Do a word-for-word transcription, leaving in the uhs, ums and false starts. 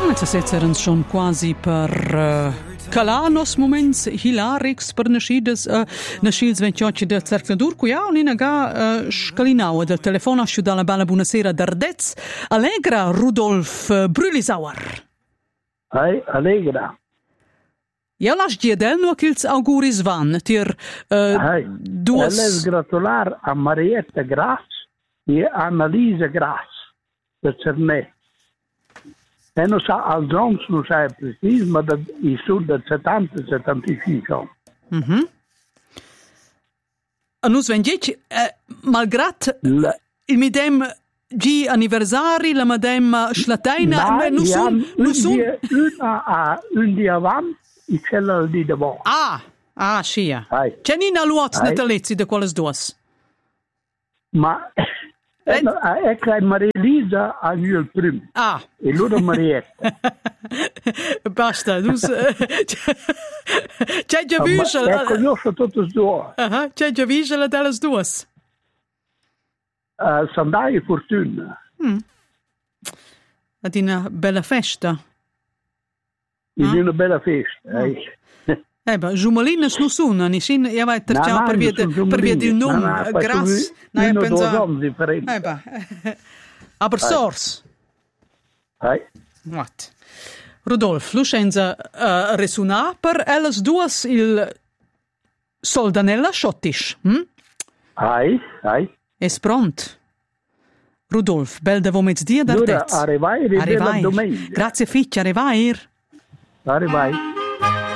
Stasera erano schon quasi per uh, calanos moments hilarics per nascidas uh, nascils ventotto del cercnadur qui ha un'ina ga uh, scalinau del telefono asciu dalla bella buonasera d'Ardez Allegra Rudolf uh, Brülisauer. Hai, Allegra. Ja las giedel no kils auguris van tir uh, Hai, duas elles gratular a Marietta Gras e a Annalisa Gras de Cernet. En non sa, al Jones non sa precies, maar dat is zo dat settanta settantacinque. Mhm. Anus vendic uh, malgrat La, il midem G anniversari la madem Schlateina ma nu ja, sun nu un sun dia, una a un dia avanti, e c'era il dia dopo. Ah, ah, scia. Hai. C'è nina luoz Hai. natalizi de quelles duas. Ma Eh. en, uh, ik krijg Marie-Lisa aan jullie prim. Ah. E loro Marietta. Basta, dus c'è già Ma visto e conosco tutte e due. aha, c'è già visto la delle duas. Uh, Sandaia e Fortuna. Ad una bella festa. È Ah. una bella festa. eh. Eh beh, Jumalines non sono, ni sin, ja vai No, terciao no, per via non sono de- per via del Jumalines. nome, No, no, gras. sono No, io uno o due pensa. anni differenti. Eh beh. Aber sors. Hai. What? Rudolf, Lucenza uh, resuna per elles duas il soldanella schottisch, hm? Hai, hai. Es pront. Rudolf, bel de vomets dia Allora, d'Ardez. arrivai e bella Arrivair. domenica. Grazie fitch, arrivair. Arrivai.